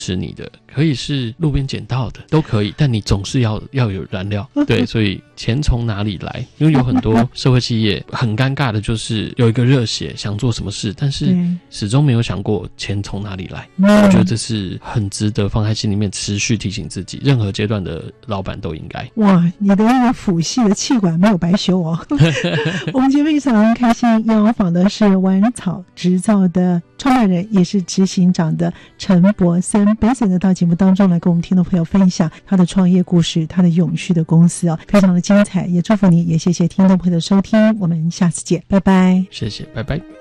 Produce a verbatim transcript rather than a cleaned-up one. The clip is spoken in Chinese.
是你的，可以是路边捡到的，都可以，但你总是要要有燃料。对，所以钱从哪里来？因为有很多社会企业很尴尬的就是有一个热血想做什么事，但是始终没有想过钱从哪里来。我觉得这是很值得放在心里面，持续提醒自己，任何阶段的老板都应该。 哇，你的那个辅系的气管没有白修哦。我们今天非常开心邀访的是玩草植造的创办人也是执行长的陈柏森 Benson 到节目当中来跟我们听众朋友分享他的创业故事，他的永续的公司哦，非常的精彩，也祝福你，也谢谢听众朋友的收听，我们下次见，拜拜。 谢谢，拜拜。